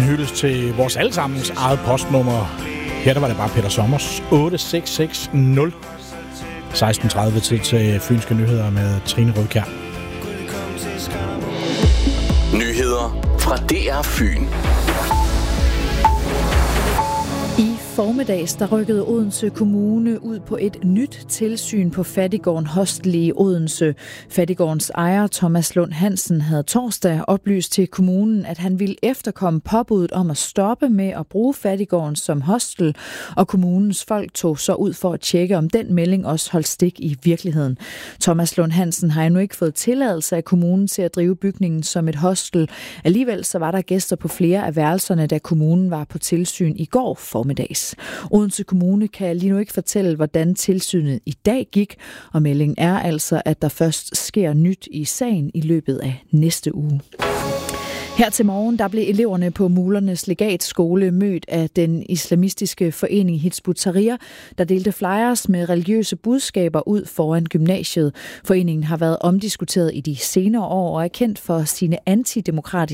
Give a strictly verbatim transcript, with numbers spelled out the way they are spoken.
hyldest til vores allesammens eget postnummer. Her der var det bare Peter Sommers otte seks seks nul. seksten tredive tid til Fynske Nyheder med Trine Rødkjær. Nyheder fra D R Fyn. I formiddags der rykkede Odense Kommune ud på et nyt tilsyn på Fattiggården Hostel i Odense. Fattiggårdens ejer Thomas Lund Hansen havde torsdag oplyst til kommunen, at han ville efterkomme påbuddet om at stoppe med at bruge Fattiggården som hostel, og kommunens folk tog så ud for at tjekke, om den melding også holdt stik i virkeligheden. Thomas Lund Hansen har endnu ikke fået tilladelse af kommunen til at drive bygningen som et hostel. Alligevel så var der gæster på flere af værelserne, da kommunen var på tilsyn i går formiddags. Odense Kommune kan lige nu ikke fortælle, hvordan tilsynet i dag gik, og meldingen er altså, at der først sker nyt i sagen i løbet af næste uge. Her til morgen der blev eleverne på Mulernes Legatskole mødt af den islamistiske forening Hizb ut-Tahrir, der delte flyers med religiøse budskaber ud foran gymnasiet. Foreningen har været omdiskuteret i de senere år og er kendt for sine antidemokratiske